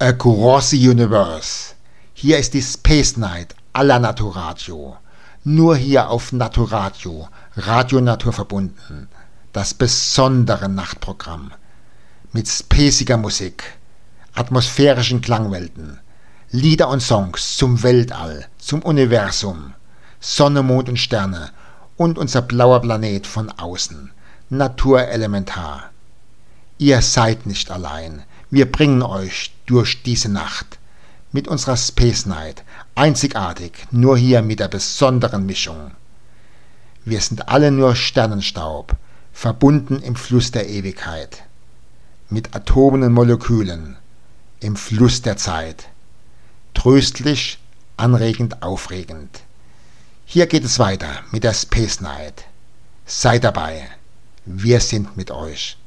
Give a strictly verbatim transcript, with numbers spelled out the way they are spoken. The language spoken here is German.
Across the Universe. Hier ist die Space Night à la Naturadio. Nur hier auf Naturadio, Radio Natur verbunden. Das besondere Nachtprogramm. Mit spaciger Musik, atmosphärischen Klangwelten, Lieder und Songs zum Weltall, zum Universum, Sonne, Mond und Sterne und unser blauer Planet von außen. Naturelementar. Ihr seid nicht allein. Wir bringen euch durch diese Nacht. Mit unserer Space Night. Einzigartig, nur hier mit der besonderen Mischung. Wir sind alle nur Sternenstaub, verbunden im Fluss der Ewigkeit. Mit Atomen und Molekülen, im Fluss der Zeit. Tröstlich, anregend, aufregend. Hier geht es weiter mit der Space Night. Seid dabei. Wir sind mit euch.